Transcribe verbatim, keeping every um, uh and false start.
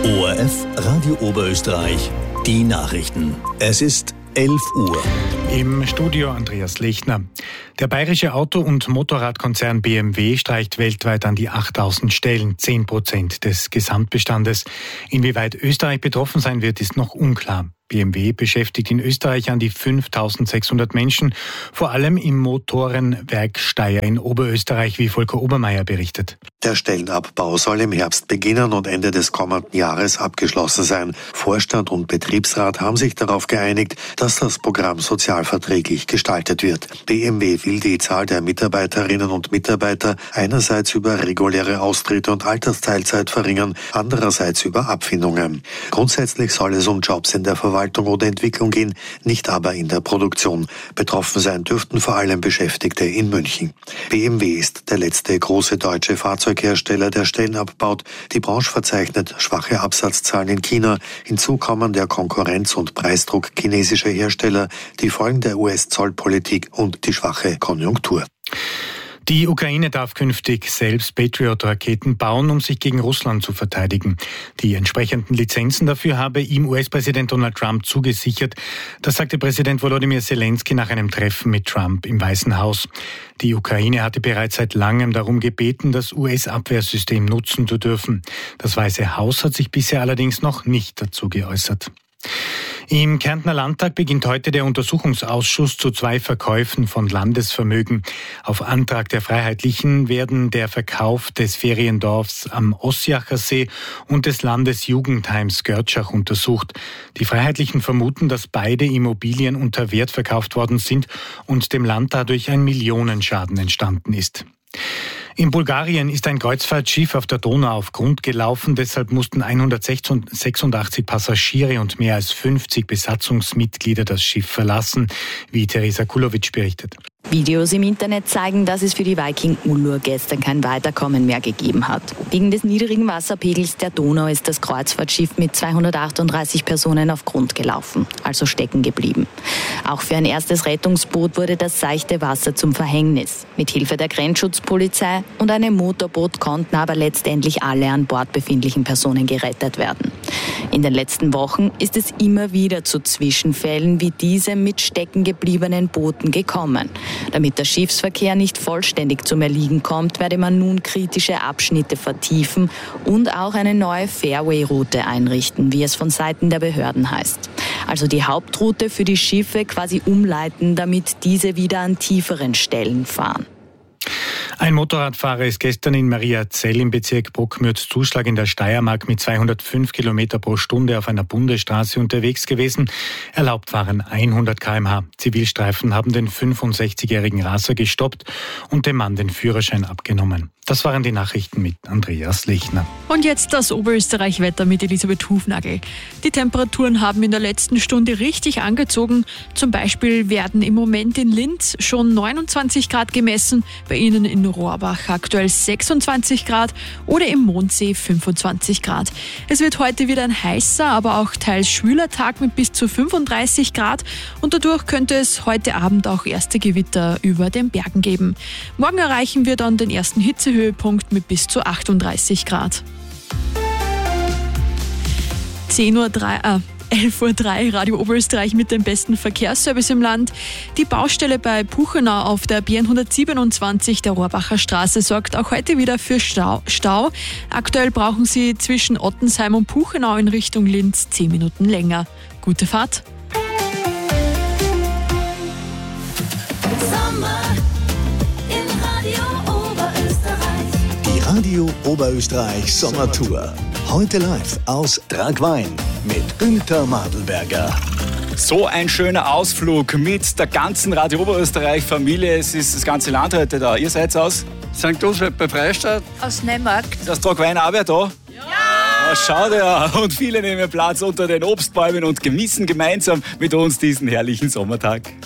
O R F Radio Oberösterreich, die Nachrichten. Es ist elf Uhr. Im Studio Andreas Lechner. Der bayerische Auto- und Motorradkonzern B M W streicht weltweit an die achttausend Stellen, zehn Prozent des Gesamtbestandes. Inwieweit Österreich betroffen sein wird, ist noch unklar. B M W beschäftigt in Österreich an die fünftausendsechshundert Menschen, vor allem im Motorenwerk Steyr in Oberösterreich, wie Volker Obermeier berichtet. Der Stellenabbau soll im Herbst beginnen und Ende des kommenden Jahres abgeschlossen sein. Vorstand und Betriebsrat haben sich darauf geeinigt, dass das Programm sozialverträglich gestaltet wird. B M W will die Zahl der Mitarbeiterinnen und Mitarbeiter einerseits über reguläre Austritte und Altersteilzeit verringern, andererseits über Abfindungen. Grundsätzlich soll es um Jobs in der Verwaltung oder Entwicklung gehen, nicht aber in der Produktion. Betroffen sein dürften vor allem Beschäftigte in München. B M W ist der letzte große deutsche Fahrzeughersteller, der Stellen abbaut. Die Branche verzeichnet schwache Absatzzahlen in China. Hinzu kommen der Konkurrenz- und Preisdruck chinesischer Hersteller, die Folgen der U S-Zollpolitik und die schwache Konjunktur. Die Ukraine darf künftig selbst Patriot-Raketen bauen, um sich gegen Russland zu verteidigen. Die entsprechenden Lizenzen dafür habe ihm U S-Präsident Donald Trump zugesichert. Das sagte Präsident Volodymyr Zelensky nach einem Treffen mit Trump im Weißen Haus. Die Ukraine hatte bereits seit langem darum gebeten, das U S-Abwehrsystem nutzen zu dürfen. Das Weiße Haus hat sich bisher allerdings noch nicht dazu geäußert. Im Kärntner Landtag beginnt heute der Untersuchungsausschuss zu zwei Verkäufen von Landesvermögen. Auf Antrag der Freiheitlichen werden der Verkauf des Feriendorfs am Ossiacher See und des Landesjugendheims Görtschach untersucht. Die Freiheitlichen vermuten, dass beide Immobilien unter Wert verkauft worden sind und dem Land dadurch ein Millionenschaden entstanden ist. In Bulgarien ist ein Kreuzfahrtschiff auf der Donau auf Grund gelaufen. Deshalb mussten hundertsechsundachtzig Passagiere und mehr als fünfzig Besatzungsmitglieder das Schiff verlassen, wie Teresa Kulovic berichtet. Videos im Internet zeigen, dass es für die Viking Ullur gestern kein Weiterkommen mehr gegeben hat. Wegen des niedrigen Wasserpegels der Donau ist das Kreuzfahrtschiff mit zweihundertachtunddreißig Personen auf Grund gelaufen, also stecken geblieben. Auch für ein erstes Rettungsboot wurde das seichte Wasser zum Verhängnis. Mit Hilfe der Grenzschutzpolizei und einem Motorboot konnten aber letztendlich alle an Bord befindlichen Personen gerettet werden. In den letzten Wochen ist es immer wieder zu Zwischenfällen wie diesem mit stecken gebliebenen Booten gekommen. Damit der Schiffsverkehr nicht vollständig zum Erliegen kommt, werde man nun kritische Abschnitte vertiefen und auch eine neue Fairway-Route einrichten, wie es von Seiten der Behörden heißt. Also die Hauptroute für die Schiffe quasi umleiten, damit diese wieder an tieferen Stellen fahren. Ein Motorradfahrer ist gestern in Mariazell im Bezirk Bruckmürz-Zuschlag in der Steiermark mit zweihundertfünf Kilometer pro Stunde auf einer Bundesstraße unterwegs gewesen. Erlaubt waren hundert Kilometer pro Stunde. Zivilstreifen haben den fünfundsechzigjährigen Raser gestoppt und dem Mann den Führerschein abgenommen. Das waren die Nachrichten mit Andreas Lechner. Und jetzt das Oberösterreich-Wetter mit Elisabeth Hufnagel. Die Temperaturen haben in der letzten Stunde richtig angezogen. Zum Beispiel werden im Moment in Linz schon neunundzwanzig Grad gemessen, bei Ihnen in Rohrbach aktuell sechsundzwanzig Grad oder im Mondsee fünfundzwanzig Grad. Es wird heute wieder ein heißer, aber auch teils schwüler Tag mit bis zu fünfunddreißig Grad und dadurch könnte es heute Abend auch erste Gewitter über den Bergen geben. Morgen erreichen wir dann den ersten Hitzehöhepunkt mit bis zu achtunddreißig Grad. zehn Uhr drei, äh, elf Uhr drei, Radio Oberösterreich mit dem besten Verkehrsservice im Land. Die Baustelle bei Puchenau auf der B N hundertsiebenundzwanzig der Rohrbacher Straße sorgt auch heute wieder für Stau. Stau. Aktuell brauchen Sie zwischen Ottensheim und Puchenau in Richtung Linz zehn Minuten länger. Gute Fahrt. Sommer in Radio Oberösterreich. Die Radio Oberösterreich Sommertour. Heute live aus Tragwein mit Günther Madelberger. So ein schöner Ausflug mit der ganzen Radio Oberösterreich-Familie. Es ist das ganze Land heute da. Ihr seid aus Sankt Josef bei Freistadt. Aus Neumarkt. Ist das Tragwein auch wer da? Ja! Ja, schau dir. Und viele nehmen Platz unter den Obstbäumen und genießen gemeinsam mit uns diesen herrlichen Sommertag.